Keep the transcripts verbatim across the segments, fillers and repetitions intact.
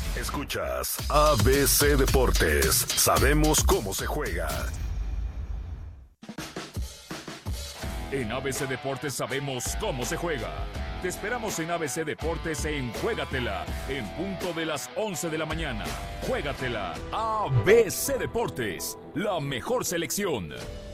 Escuchas A B C Deportes. Sabemos cómo se juega. En A B C Deportes sabemos cómo se juega. Te esperamos en A B C Deportes en Juégatela, en punto de las once de la mañana. Juégatela, A B C Deportes, la mejor selección.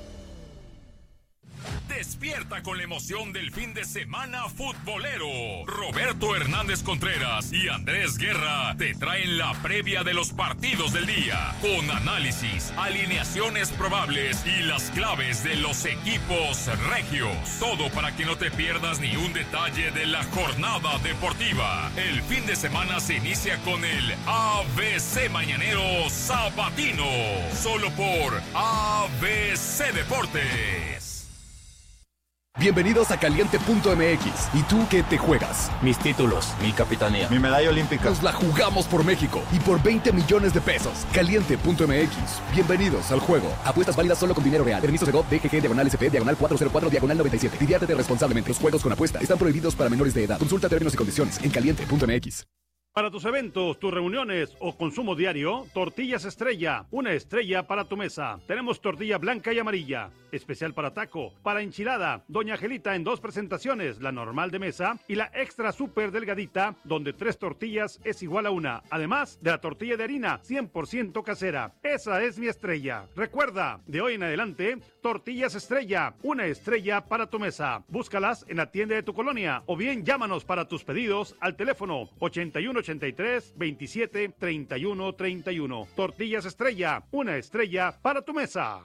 Despierta con la emoción del fin de semana futbolero. Roberto Hernández Contreras y Andrés Guerra te traen la previa de los partidos del día, con análisis, alineaciones probables y las claves de los equipos regios. Todo para que no te pierdas ni un detalle de la jornada deportiva. El fin de semana se inicia con el A B C Mañanero Sabatino, solo por A B C Deportes. Bienvenidos a Caliente punto M X. ¿Y tú qué te juegas? Mis títulos, mi capitanía, mi medalla olímpica. Nos la jugamos por México y por veinte millones de pesos. Caliente punto M X. Bienvenidos al juego. Apuestas válidas solo con dinero real. Permiso de G O V, D G G, diagonal S P, diagonal cuatrocientos cuatro, diagonal noventa y siete. Diviértete responsablemente. Los juegos con apuesta están prohibidos para menores de edad. Consulta términos y condiciones en Caliente punto M X. Para tus eventos, tus reuniones o consumo diario, Tortillas Estrella, una estrella para tu mesa. Tenemos tortilla blanca y amarilla, especial para taco, para enchilada, Doña Angelita en dos presentaciones, la normal de mesa y la extra súper delgadita, donde tres tortillas es igual a una, además de la tortilla de harina, cien por ciento casera. Esa es mi estrella. Recuerda, de hoy en adelante, Tortillas Estrella, una estrella para tu mesa. Búscalas en la tienda de tu colonia o bien llámanos para tus pedidos al teléfono ochenta y uno ochenta y tres, veintisiete, treinta y uno, treinta y uno. Tortillas Estrella, una estrella para tu mesa.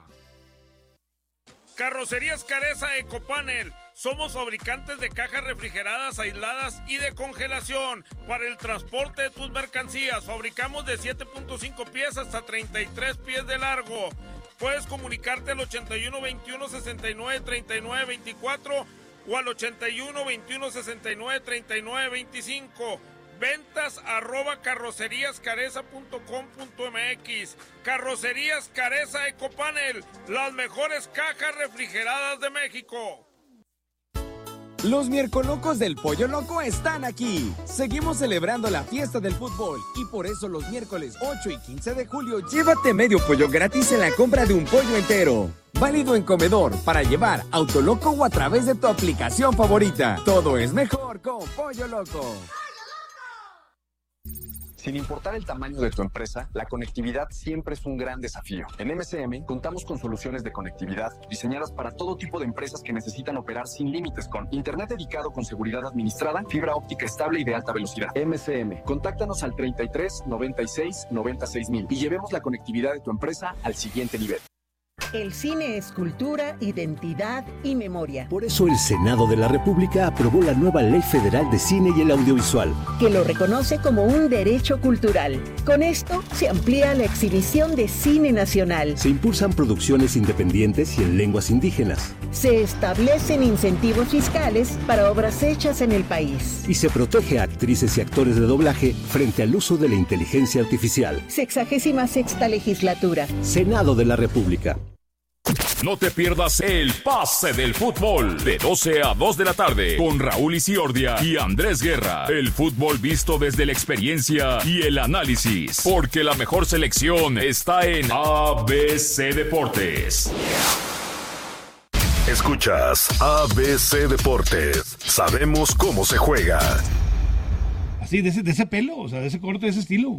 Carrocerías Careza Ecopanel. Somos fabricantes de cajas refrigeradas, aisladas y de congelación para el transporte de tus mercancías. Fabricamos de siete punto cinco pies hasta treinta y tres pies de largo. Puedes comunicarte al ochenta y uno veintiuno sesenta y nueve treinta y nueve veinticuatro o al ochenta y uno veintiuno sesenta y nueve treinta y nueve veinticinco. Ventas arroba carrocerías careza punto com punto m x. Carrocerías Careza Ecopanel, las mejores cajas refrigeradas de México. Los Miercolocos del Pollo Loco están aquí. Seguimos celebrando la fiesta del fútbol y por eso los miércoles ocho y quince de julio llévate medio pollo gratis en la compra de un pollo entero. Válido en comedor, para llevar, Autoloco o a través de tu aplicación favorita. Todo es mejor con Pollo Loco. Sin importar el tamaño de tu empresa, la conectividad siempre es un gran desafío. En M C M contamos con soluciones de conectividad diseñadas para todo tipo de empresas que necesitan operar sin límites con internet dedicado con seguridad administrada, fibra óptica estable y de alta velocidad. M C M, contáctanos al treinta y tres, noventa y seis, noventa y seis mil y llevemos la conectividad de tu empresa al siguiente nivel. El cine es cultura, identidad y memoria. Por eso el Senado de la República aprobó la nueva Ley Federal de Cine y el Audiovisual, que lo reconoce como un derecho cultural. Con esto se amplía la exhibición de cine nacional. Se impulsan producciones independientes y en lenguas indígenas. Se establecen incentivos fiscales para obras hechas en el país. Y se protege a actrices y actores de doblaje frente al uso de la inteligencia artificial. Sexagésima sexta legislatura. Senado de la República. No te pierdas el pase del fútbol de doce a dos de la tarde con Raúl Isiordia y Andrés Guerra. El fútbol visto desde la experiencia y el análisis, porque la mejor selección está en A B C Deportes. Escuchas A B C Deportes. Sabemos cómo se juega. Así, de ese, de ese pelo, o sea, de ese corte, de ese estilo.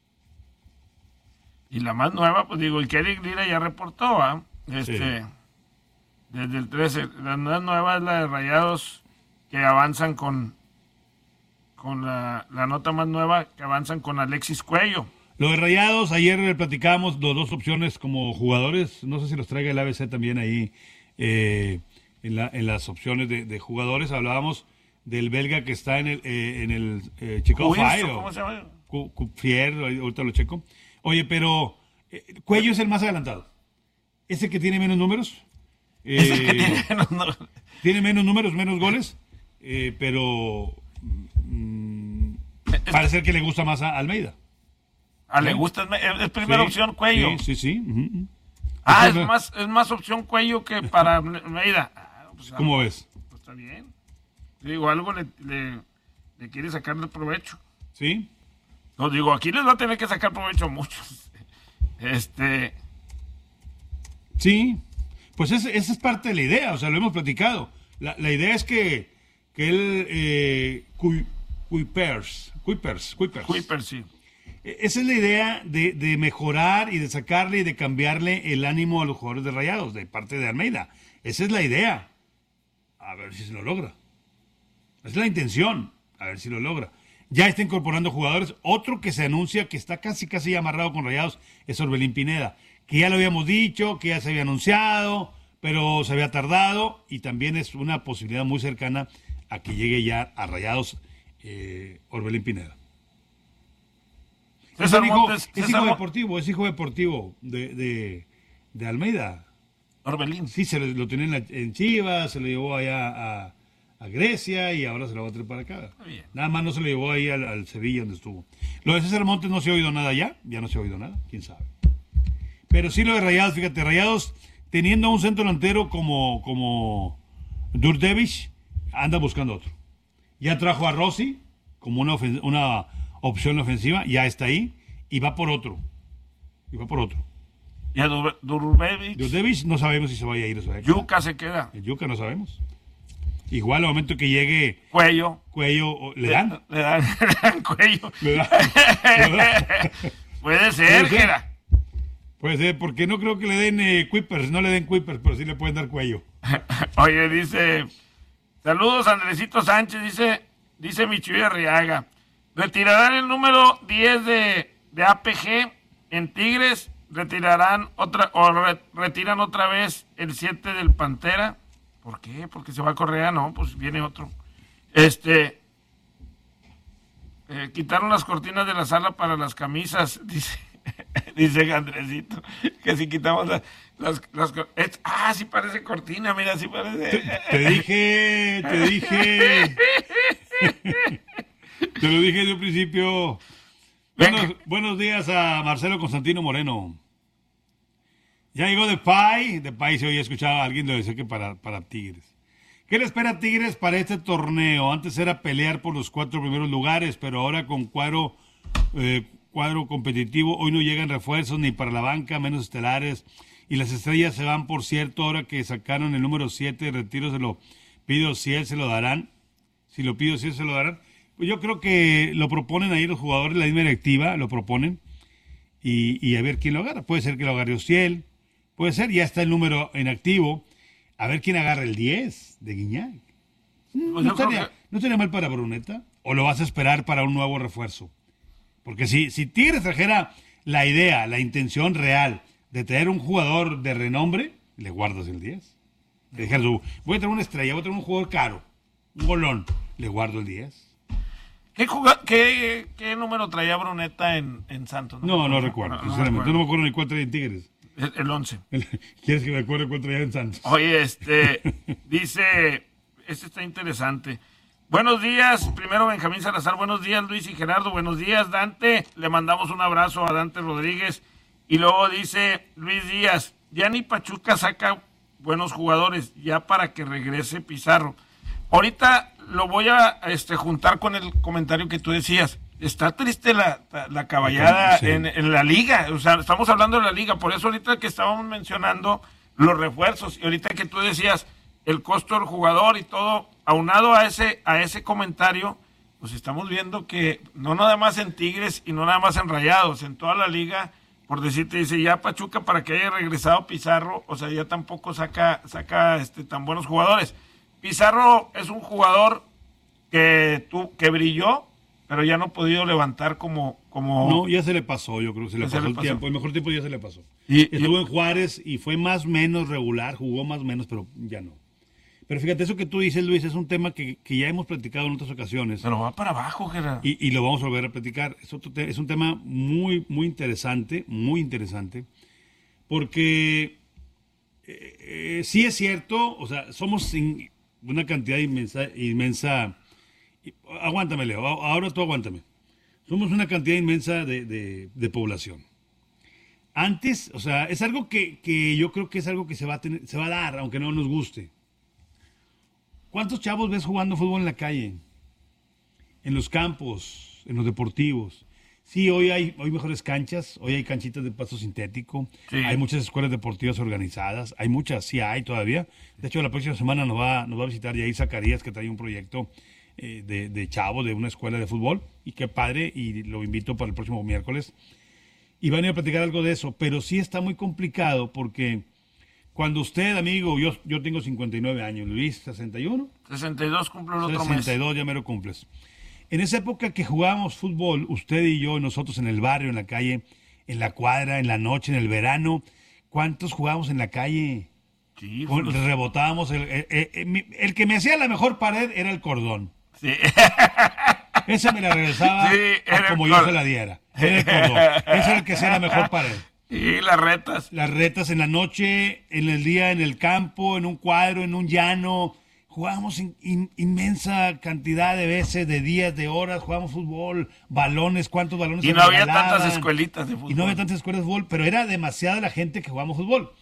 Y la más nueva, pues digo, el Kerry Lira ya reportó, ¿ah? Este, sí. Desde el trece. La más nueva es la de Rayados, que avanzan con, con la, la nota más nueva, que avanzan con Alexis Cuello. Lo de Rayados, ayer platicábamos dos, dos opciones como jugadores, no sé si los traiga el A B C también ahí, eh, en, la, en las opciones de, de jugadores, hablábamos del belga que está en el, eh, en el eh, Chicago Fire. ¿Cómo se llama? Fier, ahorita lo checo. Oye, pero eh, Cuello es el más adelantado. ¿Ese que tiene menos números? Eh, ¿Ese que tiene menos números? Tiene menos números, menos goles, eh, pero mm, parece que le gusta más a Almeida. Ah, ¿le gusta? Es, es primera sí, opción Cuello. Sí, sí, sí. Uh-huh. Ah, es más, es más opción Cuello que para Almeida. Ah, pues, ¿cómo algo, ves? Pues está bien. Digo, algo le, le, le quiere sacarle provecho. Sí. No digo, aquí les va a tener que sacar provecho a muchos. Este... Sí, pues esa es parte de la idea, o sea, lo hemos platicado. La, la idea es que, que él, eh, Kuipers, Kuipers, Kuipers. Kuipers, sí. Esa es la idea de, de mejorar y de sacarle y de cambiarle el ánimo a los jugadores de Rayados, de parte de Almeida. Esa es la idea. A ver si se lo logra. Esa es la intención. A ver si lo logra. Ya está incorporando jugadores. Otro que se anuncia que está casi casi amarrado con Rayados es Orbelín Pineda, que ya lo habíamos dicho, que ya se había anunciado, pero se había tardado, y también es una posibilidad muy cercana a que llegue ya a Rayados eh, Orbelín Pineda. Es, hijo, Montes, es hijo deportivo, es hijo deportivo de, de, de Almeida. Orbelín. Sí, se lo, lo tenía en, la, en Chivas, se lo llevó allá a, a Grecia y ahora se lo va a traer para acá. Nada más no se lo llevó ahí al, al Sevilla donde estuvo. Lo de César Montes no se ha oído nada ya, ya no se ha oído nada, quién sabe. Pero sí lo de Rayados, fíjate, Rayados teniendo un centro delantero como, como Durdevich, anda buscando otro. Ya trajo a Rossi como una, ofen- una opción ofensiva, ya está ahí, y va por otro. Y va por otro. Y a Dur- Durdevich. Durdevich no sabemos si se vaya a ir o se va a Yuca se queda. El Yuca no sabemos. Igual al momento que llegue Cuello. Cuello, ¿le dan? Le, le dan, le dan cuello. ¿Le dan? ¿Le dan? Puede ser, Puede ser. Gera. Puede ser, porque no creo que le den eh, Kuipers, no le den Kuipers, pero sí le pueden dar cuello. Oye, dice, saludos Andresito Sánchez, dice, dice Michuy Arriaga, retirarán el número diez de, de A P G en Tigres, retirarán otra, o re, retiran otra vez el siete del Pantera. ¿Por qué? Porque se va a Correa, no, pues viene otro. Este, eh, quitaron las cortinas de la sala para las camisas, dice. Dice Andresito, que si quitamos la, las... las es, ah, sí parece cortina, mira, sí parece... Te, te dije, te dije... Te lo dije desde un principio. Buenos, buenos días a Marcelo Constantino Moreno. Ya llegó Depay, Depay se oye, escuchaba a alguien lo decía que para, para Tigres. ¿Qué le espera a Tigres para este torneo? Antes era pelear por los cuatro primeros lugares, pero ahora con cuadro... Eh, cuadro competitivo, hoy no llegan refuerzos ni para la banca, menos estelares, y las estrellas se van, por cierto, ahora que sacaron el número siete de retiro, se lo pido si él se lo darán, si lo pido si él se lo darán, pues yo creo que lo proponen ahí los jugadores, la misma directiva, lo proponen, y, y a ver quién lo agarra, puede ser que lo agarre Ociel, puede ser, ya está el número en activo, a ver quién agarra el diez de Guiñac. No, Pues no, yo creo estaría, que- ¿No estaría mal para Bruneta? ¿O lo vas a esperar para un nuevo refuerzo? Porque si, si Tigres trajera la idea, la intención real de tener un jugador de renombre, le guardas el diez. Le dijeras tú, voy a traer una estrella, voy a traer un jugador caro, un golón, le guardo el diez. ¿Qué, juga- qué, qué número traía Bruneta en, en Santos? No, no recuerdo, sinceramente. No me acuerdo ni cuál traía en Tigres. El, el once. ¿Quieres que me acuerde cuál traía en Santos? Oye, este, dice, este está interesante. Buenos días, primero Benjamín Salazar, buenos días Luis y Gerardo, buenos días Dante, le mandamos un abrazo a Dante Rodríguez, y luego dice Luis Díaz, ya ni Pachuca saca buenos jugadores, ya para que regrese Pizarro. Ahorita lo voy a este, juntar con el comentario que tú decías, está triste la, la caballada Sí. en, en la liga, o sea, estamos hablando de la liga, por eso ahorita que estábamos mencionando los refuerzos, y ahorita que tú decías el costo del jugador y todo, aunado a ese, a ese comentario, pues estamos viendo que no nada más en Tigres y no nada más en Rayados, en toda la liga, por decirte, dice ya Pachuca para que haya regresado Pizarro, o sea, ya tampoco saca, saca este, tan buenos jugadores. Pizarro es un jugador que, tú, que brilló, pero ya no ha podido levantar como... como No, ya se le pasó, yo creo que se le Ya se pasó le el pasó. tiempo. El mejor tiempo ya se le pasó. Y- Estuvo y- en Juárez y fue más o menos regular, jugó más o menos, pero ya no. Pero fíjate, eso que tú dices, Luis, es un tema que, que ya hemos platicado en otras ocasiones. Pero va para abajo, Gerardo. Y, y lo vamos a volver a platicar. Es, otro te- es un tema muy, muy interesante, muy interesante, porque eh, eh, sí es cierto, o sea, somos in- una cantidad inmensa, inmensa. y- Aguántame, Leo, a- ahora tú aguántame. Somos una cantidad inmensa de, de- de población. Antes, o sea, es algo que, que yo creo que es algo que se va a tener, se va a dar, aunque no nos guste. ¿Cuántos chavos ves jugando fútbol en la calle? En los campos, en los deportivos. Sí, hoy hay, hoy mejores canchas, hoy hay canchitas de pasto sintético, sí. Hay muchas escuelas deportivas organizadas, hay muchas, sí hay todavía. De hecho, la próxima semana nos va, nos va a visitar Yair Zacarías, que trae un proyecto eh, de, de chavo, de una escuela de fútbol, y qué padre, y lo invito para el próximo miércoles. Y van a ir a platicar algo de eso, pero sí está muy complicado porque cuando usted, amigo, yo, yo tengo cincuenta y nueve años, Luis, ¿sesenta y uno? sesenta y dos cumple el otro mes. sesenta y dos, ya me lo cumples. En esa época que jugábamos fútbol, usted y yo, nosotros en el barrio, en la calle, en la cuadra, en la noche, en el verano, ¿cuántos jugábamos en la calle? Sí, Con, pues... Rebotábamos. El, el, el, el que me hacía la mejor pared era el cordón. Sí. Ese me la regresaba sí, a como yo se la diera. Era el cordón. Ese era el que hacía la mejor pared. Y las retas. Las retas en la noche, en el día, en el campo, en un cuadro, en un llano. Jugábamos in, in, inmensa cantidad de veces, de días, de horas, jugábamos fútbol, balones, cuántos balones y se no había regalaban. tantas escuelitas de fútbol. Y no había tantas escuelas de fútbol, pero era demasiada la gente que jugábamos fútbol.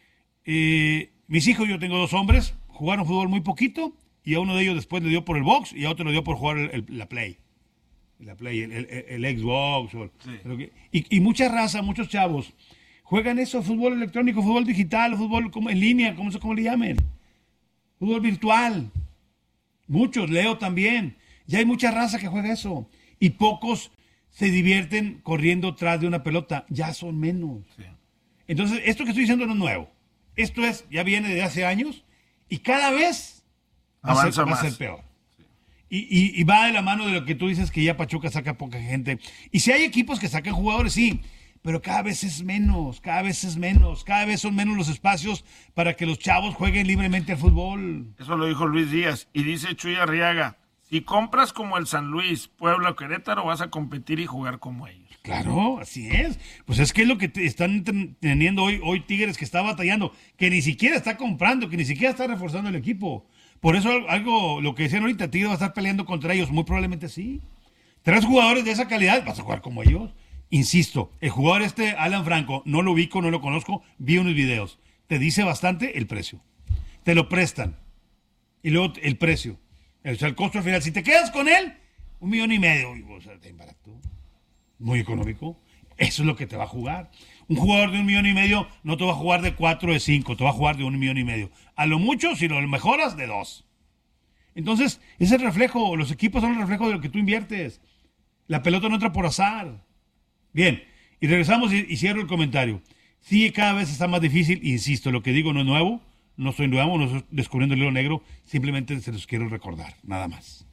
Eh, mis hijos, yo tengo dos hombres, jugaron fútbol muy poquito, y a uno de ellos después le dio por el box, y a otro le dio por jugar el, el, la Play. La Play, el, el, el Xbox. O, sí. que, y, y mucha raza, muchos chavos, juegan eso, fútbol electrónico, fútbol digital, fútbol como en línea, como, como le llamen. Fútbol virtual. Muchos, Leo también. Ya hay mucha raza que juega eso. Y pocos se divierten corriendo tras de una pelota. Ya son menos. Sí. Entonces, esto que estoy diciendo no es nuevo. Esto es, ya viene de hace años y cada vez va, a ser, va a ser peor. Sí. Y, y, y va de la mano de lo que tú dices que ya Pachuca saca poca gente. Y si hay equipos que sacan jugadores, sí. Pero cada vez es menos, cada vez es menos, cada vez son menos los espacios para que los chavos jueguen libremente al fútbol. Eso lo dijo Luis Díaz. Y dice Chuy Arriaga, si compras como el San Luis, Puebla o Querétaro, vas a competir y jugar como ellos. Claro, así es. Pues es que es lo que te están teniendo hoy, hoy Tigres, que está batallando, que ni siquiera está comprando, que ni siquiera está reforzando el equipo. Por eso algo, lo que decían ahorita, Tigres va a estar peleando contra ellos, muy probablemente sí. Tres jugadores de esa calidad, vas a jugar como ellos. Insisto, el jugador este, Alan Franco, no lo ubico, no lo conozco, vi unos videos. Te dice bastante el precio. Te lo prestan. Y luego el precio. O sea, el costo al final. Si te quedas con él, un millón y medio. O sea, te barato. Muy económico. Eso es lo que te va a jugar. Un jugador de un millón y medio no te va a jugar de cuatro, de cinco. Te va a jugar de un millón y medio. A lo mucho, si lo mejoras, de dos. Entonces, es el reflejo. Los equipos son el reflejo de lo que tú inviertes. La pelota no entra por azar. Bien, y regresamos y, y cierro el comentario. Sí, cada vez está más difícil, insisto, lo que digo no es nuevo, no estoy nuevo, no estoy descubriendo el hilo negro, simplemente se los quiero recordar, nada más.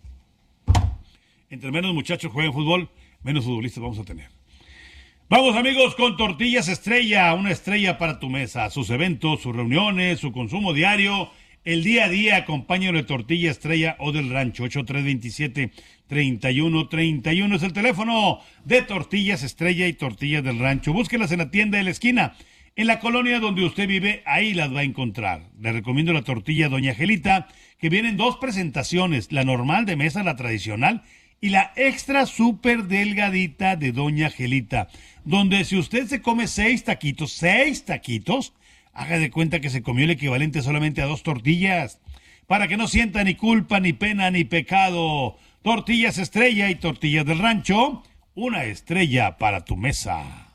Entre menos muchachos jueguen fútbol, menos futbolistas vamos a tener. Vamos amigos con Tortillas Estrella, una estrella para tu mesa, sus eventos, sus reuniones, su consumo diario, el día a día, acompáñalo de Tortilla Estrella o del Rancho, ocho tres dos siete, tres uno tres uno es el teléfono de Tortillas Estrella y Tortillas del Rancho. Búsquelas en la tienda de la esquina, en la colonia donde usted vive, ahí las va a encontrar. Le recomiendo la tortilla Doña Angelita, que viene en dos presentaciones, la normal de mesa, la tradicional, y la extra súper delgadita de Doña Angelita, donde si usted se come seis taquitos, seis taquitos, haga de cuenta que se comió el equivalente solamente a dos tortillas, para que no sienta ni culpa, ni pena, ni pecado. Tortillas Estrella y Tortillas del Rancho, una estrella para tu mesa.